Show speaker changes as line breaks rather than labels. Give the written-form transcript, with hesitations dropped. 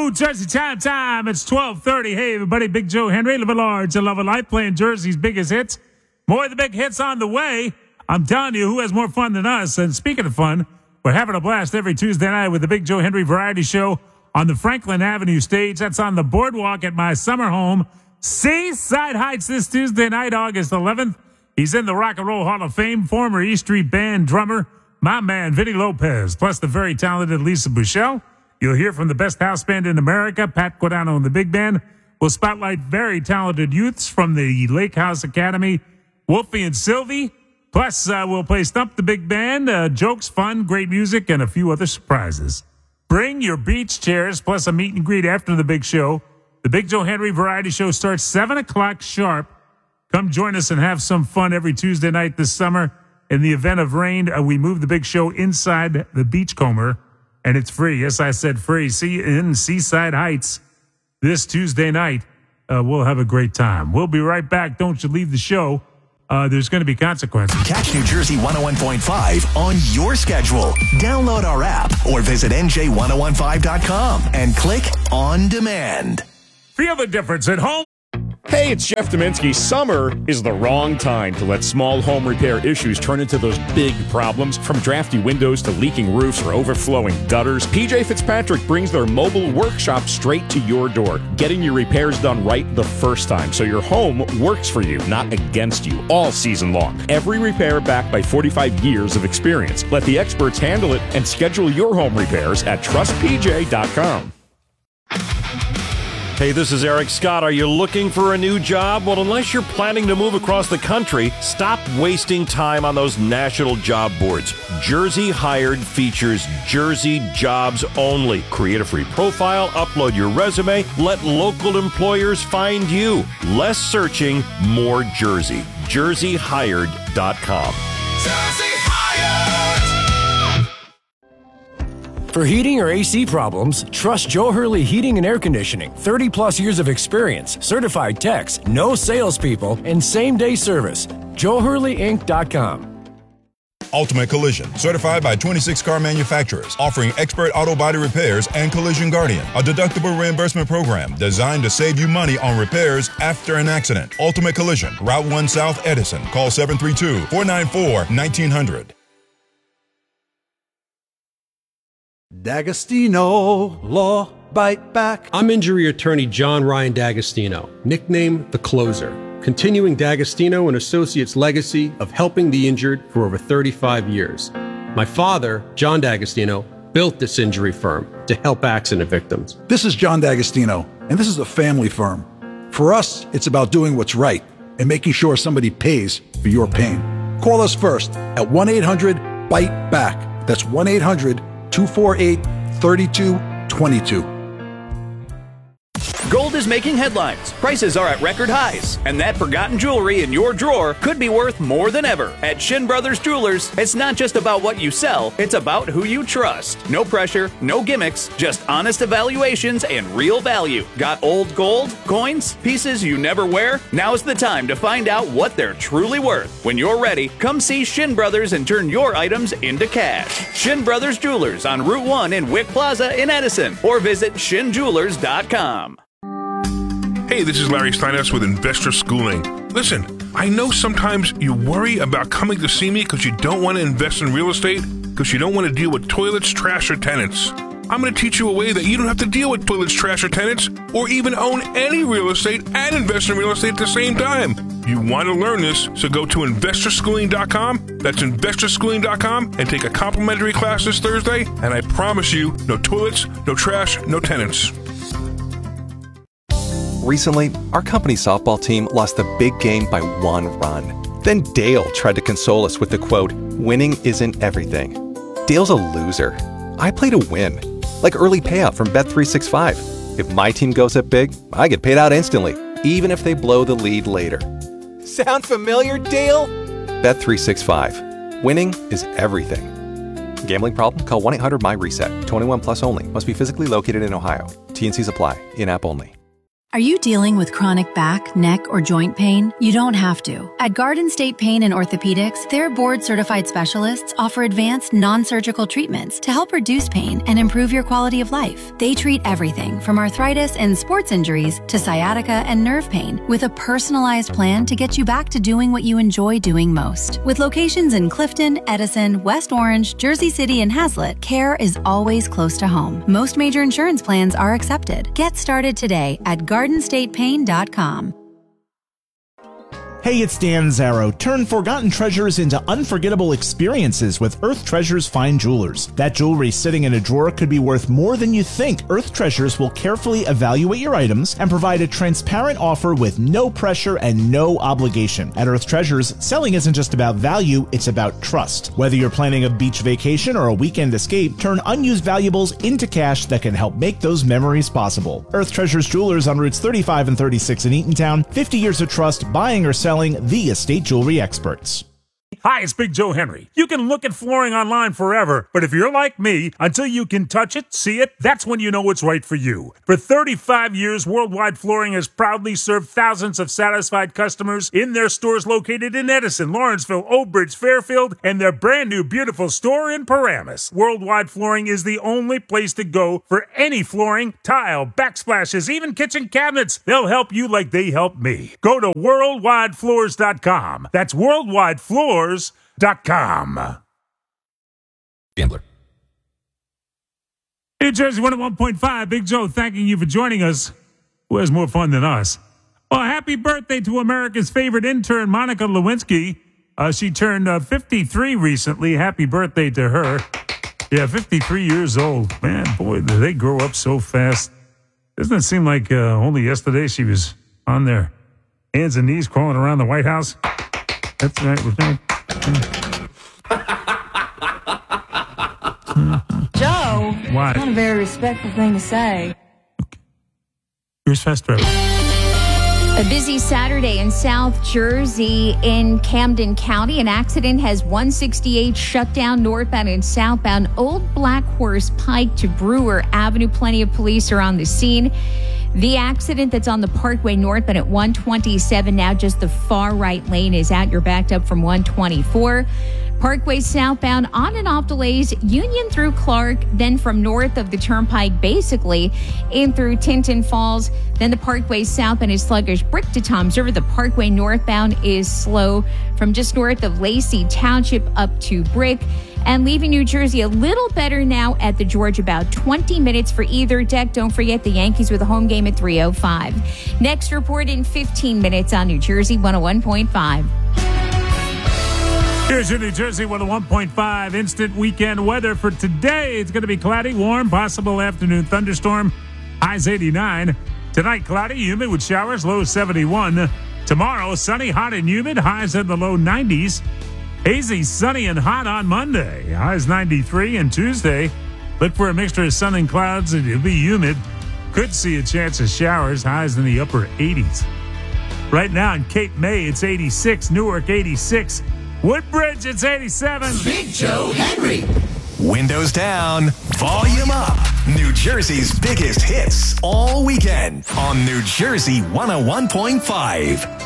New Jersey time. It's 12:30. Hey, everybody. Big Joe Henry, live a large and love a life, playing Jersey's biggest hits. More of the big hits on the way. I'm telling you, who has more fun than us? And speaking of fun, we're having a blast every Tuesday night with the Big Joe Henry Variety Show on the Franklin Avenue stage. That's on the boardwalk at my summer home, Seaside Heights, this Tuesday night, August 11th. He's in the Rock and Roll Hall of Fame, former E Street Band drummer, my man, Vinny Lopez, plus the very talented Lisa Bouchel. You'll hear from the best house band in America, Pat Guadano and the Big Band. We'll spotlight very talented youths from the Lake House Academy, Wolfie and Sylvie. Plus, we'll play Stump the Big Band, jokes, fun, great music, and a few other surprises. Bring your beach chairs, plus a meet and greet after the big show. The Big Joe Henry Variety Show starts 7 o'clock sharp. Come join us and have some fun every Tuesday night this summer. In the event of rain, we move the big show inside the Beachcomber, and it's free. Yes, I said free. See you in Seaside Heights this Tuesday night. We'll have a great time. We'll be right back. Don't you leave the show. There's going to be consequences.
Catch New Jersey 101.5 on your schedule. Download our app or visit NJ1015.com and click on demand.
Feel the difference at home.
Hey, it's Jeff Dominski. Summer is the wrong time to let small home repair issues turn into those big problems. From drafty windows to leaking roofs or overflowing gutters, PJ Fitzpatrick brings their mobile workshop straight to your door, getting your repairs done right the first time so your home works for you, not against you, all season long. Every repair backed by 45 years of experience. Let the experts handle it and schedule your home repairs at trustpj.com.
Hey, this is Eric Scott. Are you looking for a new job? Well, unless you're planning to move across the country, stop wasting time on those national job boards. Jersey Hired features Jersey jobs only. Create a free profile, upload your resume, let local employers find you. Less searching, more Jersey. JerseyHired.com.
Jersey Hired!
For heating or AC problems, trust Joe Hurley Heating and Air Conditioning. 30 plus years of experience, certified techs, no salespeople, and same-day service. JoeHurleyInc.com.
Ultimate Collision, certified by 26 car manufacturers, offering expert auto body repairs and Collision Guardian, a deductible reimbursement program designed to save you money on repairs after an accident. Ultimate Collision, Route 1 South, Edison. Call 732-494-1900.
D'Agostino Law Bite Back. I'm injury attorney John Ryan D'Agostino, nicknamed The Closer, continuing D'Agostino and Associates' legacy of helping the injured for over 35 years. My father, John D'Agostino, built this injury firm to help accident victims.
This is John D'Agostino, and this is a family firm. For us, it's about doing what's right and making sure somebody pays for your pain. Call us first at 1-800-BITE-BACK. That's 1-800-248-3222.
Gold is making headlines. Prices are at record highs. And that forgotten jewelry in your drawer could be worth more than ever. At Shin Brothers Jewelers, it's not just about what you sell, it's about who you trust. No pressure, no gimmicks, just honest evaluations and real value. Got old gold, coins, pieces you never wear? Now's the time to find out what they're truly worth. When you're ready, come see Shin Brothers and turn your items into cash. Shin Brothers Jewelers on Route 1 in Wick Plaza in Edison, or visit shinjewelers.com.
Hey, this is Larry Steinhaus with Investor Schooling. Listen, I know sometimes you worry about coming to see me because you don't want to invest in real estate, because you don't want to deal with toilets, trash, or tenants. I'm going to teach you a way that you don't have to deal with toilets, trash, or tenants, or even own any real estate and invest in real estate at the same time. You want to learn this, so go to investorschooling.com. That's investorschooling.com, and take a complimentary class this Thursday, and I promise you, no toilets, no trash, no tenants.
Recently, our company softball team lost the big game by 1 run. Then Dale tried to console us with the quote, "Winning isn't everything." Dale's a loser. I play to win, like early payout from Bet365. If my team goes up big, I get paid out instantly, even if they blow the lead later.
Sound familiar, Dale?
Bet365. Winning is everything. Gambling problem? Call 1-800-MY-RESET. 21 plus only. Must be physically located in Ohio. T&Cs apply. In-app only.
Are you dealing with chronic back, neck, or joint pain? You don't have to. At Garden State Pain and Orthopedics, their board-certified specialists offer advanced non-surgical treatments to help reduce pain and improve your quality of life. They treat everything from arthritis and sports injuries to sciatica and nerve pain with a personalized plan to get you back to doing what you enjoy doing most. With locations in Clifton, Edison, West Orange, Jersey City, and Hazlet, care is always close to home. Most major insurance plans are accepted. Get started today at GardenStatePain.com.
Hey, it's Dan Zarrow. Turn forgotten treasures into unforgettable experiences with Earth Treasures Fine Jewelers. That jewelry sitting in a drawer could be worth more than you think. Earth Treasures will carefully evaluate your items and provide a transparent offer with no pressure and no obligation. At Earth Treasures, selling isn't just about value, it's about trust. Whether you're planning a beach vacation or a weekend escape, turn unused valuables into cash that can help make those memories possible. Earth Treasures Jewelers on Routes 35 and 36 in Eatontown. 50 years of trust, buying or selling, the estate jewelry experts.
Hi, it's Big Joe Henry. You can look at flooring online forever, but if you're like me, until you can touch it, see it, that's when you know it's right for you. For 35 years, Worldwide Flooring has proudly served thousands of satisfied customers in their stores located in Edison, Lawrenceville, Old Bridge, Fairfield, and their brand new beautiful store in Paramus. Worldwide Flooring is the only place to go for any flooring, tile, backsplashes, even kitchen cabinets. They'll help you like they helped me. Go to worldwidefloors.com. That's worldwidefloors.com.
Gambler.
New Jersey 101.5, Big Joe thanking you for joining us. Who has more fun than us? Well, happy birthday to America's favorite intern, Monica Lewinsky. She turned 53 recently. Happy birthday to her. Yeah, 53 years old. Man, boy, they grow up so fast. Doesn't it seem like only yesterday she was on their hands and knees crawling around the White House? That's right.
Joe,
what?
Not a very respectful thing to say.
Here's Fast Drive.
A busy Saturday in South Jersey in Camden County. An accident has 168 shut down northbound and southbound Old Black Horse Pike to Brewer Avenue. Plenty of police are on the scene. The accident that's on the Parkway northbound at 127, now just the far right lane is out. You're backed up from 124. Parkway southbound on and off delays, Union through Clark, then from north of the Turnpike basically in through Tinton Falls. Then the Parkway southbound is sluggish. Brick to Toms River. The Parkway northbound is slow from just north of Lacey Township up to Brick. And leaving New Jersey a little better now at the George, about 20 minutes for either deck. Don't forget the Yankees with a home game at 3:05. Next report in 15 minutes on New Jersey 101.5.
Here's your New Jersey 101.5 instant weekend weather for today. It's going to be cloudy, warm, possible afternoon thunderstorm, highs 89. Tonight, cloudy, humid with showers, low 71. Tomorrow, sunny, hot and humid, highs in the low 90s. Hazy, sunny, and hot on Monday. Highs 93. And Tuesday, look for a mixture of sun and clouds. It'll be humid. Could see a chance of showers. Highs in the upper 80s. Right now in Cape May, it's 86. Newark, 86. Woodbridge, it's 87.
Big Joe Henry. Windows down, volume up. New Jersey's biggest hits all weekend on New Jersey 101.5.